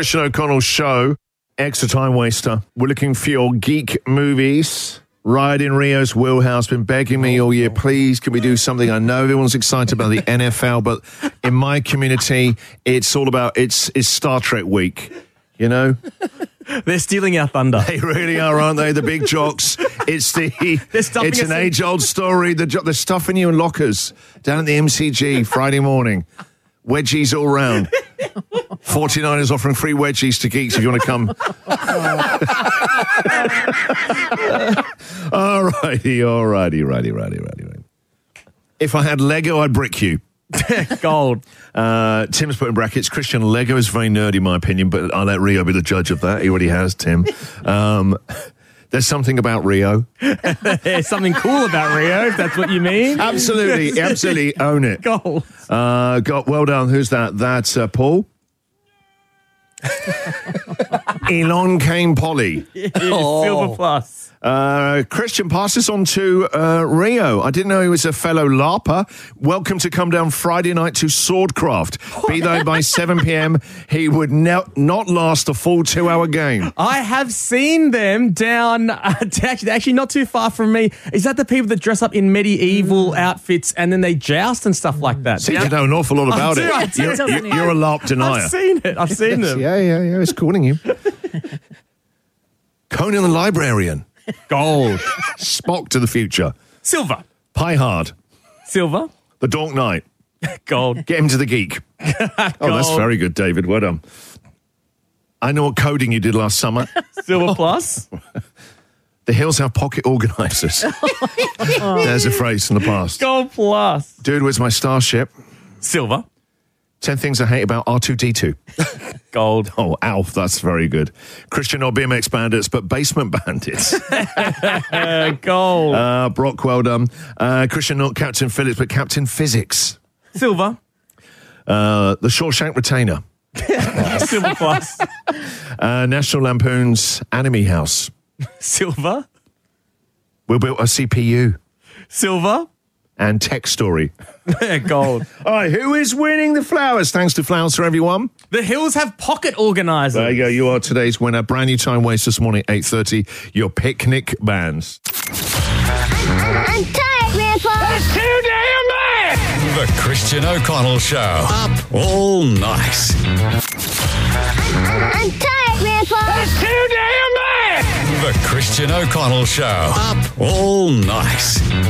Christian O'Connell Show. Extra time waster. We're looking for your geek movies. Ride in Rio's wheelhouse. Been begging me all year, please, can we do something? I know everyone's excited about the NFL, but in my community, it's all about, it's Star Trek week, you know? They're stealing our thunder. They really are, aren't they? The big jocks. It's an age-old story. They're stuffing you in lockers down at the MCG Friday morning. Wedgies all round. 49ers offering free wedgies to geeks if you want to come. Alrighty. If I had Lego, I'd brick you. Gold. Tim's put in brackets, Christian, Lego is very nerdy in my opinion, but I'll let Rio be the judge of that. He already has, Tim. There's something about Rio. There's something cool about Rio, if that's what you mean. Absolutely. Own it. Gold. Well done. Who's that? That's Paul. Elon Kane Polly. Silver plus. Christian, pass this on to Rio. I didn't know he was a fellow LARPer. Welcome to come down Friday night to Swordcraft. Be there by 7 p.m. He would not last a full 2-hour game. I have seen them down, actually not too far from me. Is that the people that dress up in medieval outfits and then they joust and stuff like that? So you know an awful lot about it. You're a LARP denier. I've seen it. I've seen them. Yeah. It's calling you. Conan the Librarian. Gold. Spock to the future. Silver. Pie Hard. Silver. The Dark Knight. Gold. Get him to the geek. Oh, that's very good, David. Well done. I know what coding you did last summer. Silver plus. The hills have pocket organisers. There's a phrase from the past. Gold plus. Dude, where's my starship? Silver. 10 things I hate about R2-D2. Gold. Oh, Alf, that's very good. Christian, not BMX bandits, but basement bandits. Gold. Brock, well done. Christian, not Captain Phillips, but Captain Physics. Silver. The Shawshank Retainer. Silver plus. National Lampoon's Anime House. Silver. We built a CPU. Silver. And Tech Story. Gold. All right, who is winning the flowers? Thanks to Flowers for Everyone. The hills have pocket organisers. There you go. You are today's winner. Brand new time waste this morning, 8:30. Your picnic bands. I'm tired, Grandpa. That's too damn bad. The Christian O'Connell Show. Up all night. I'm tired, Grandpa. That's too damn bad. The Christian O'Connell Show. Up all night.